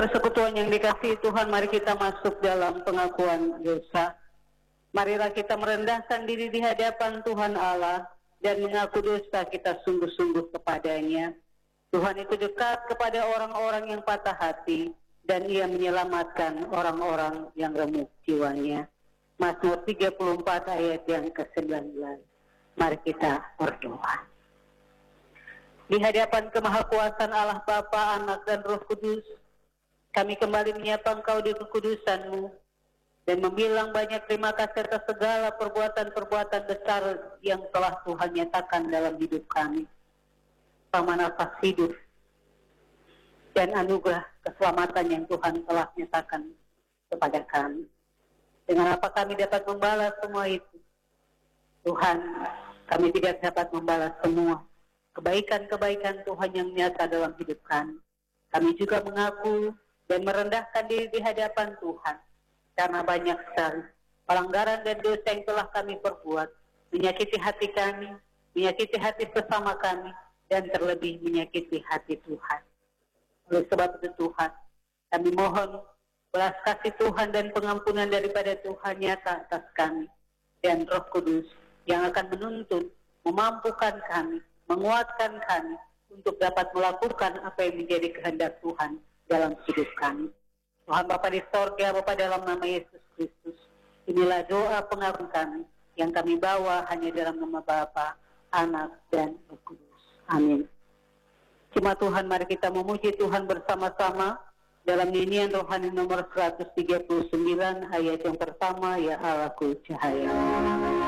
Persekutuan yang dikasihi Tuhan, mari kita masuk dalam pengakuan dosa. Marilah kita merendahkan diri di hadapan Tuhan Allah dan mengaku dosa kita sungguh-sungguh kepadanya. Tuhan itu dekat kepada orang-orang yang patah hati dan Ia menyelamatkan orang-orang yang remuk jiwanya. Mazmur 34 ayat yang ke-19. Mari kita berdoa. Di hadapan kemahakuasaan Allah Bapa, Anak dan Roh Kudus, kami kembali menyapa Engkau di kekudusan-Mu dan membilang banyak terima kasih atas segala perbuatan-perbuatan besar yang telah Tuhan nyatakan dalam hidup kami. Sama nafas hidup dan anugerah keselamatan yang Tuhan telah nyatakan kepada kami. Dengan apa kami dapat membalas semua itu? Tuhan, kami tidak dapat membalas semua kebaikan-kebaikan Tuhan yang nyata dalam hidup kami. Kami juga mengaku dan merendahkan diri di hadapan Tuhan karena banyak sekali pelanggaran dan dosa yang telah kami perbuat, menyakiti hati kami, menyakiti hati sesama kami, dan terlebih menyakiti hati Tuhan. Oleh sebab itu Tuhan, kami mohon belas kasih Tuhan dan pengampunan daripada Tuhan nyata atas kami, dan Roh Kudus yang akan menuntun, memampukan kami, menguatkan kami untuk dapat melakukan apa yang menjadi kehendak Tuhan dalam hidup kami. Tuhan Bapa di sorga, Bapa dalam nama Yesus Kristus, inilah doa pengakuan kami yang kami bawa hanya dalam nama Bapa, Anak, dan Roh Kudus. Amin. Cuma Tuhan, mari kita memuji Tuhan bersama-sama dalam nyanyian rohani nomor 139 ayat yang pertama, Ya Allahku Cahaya.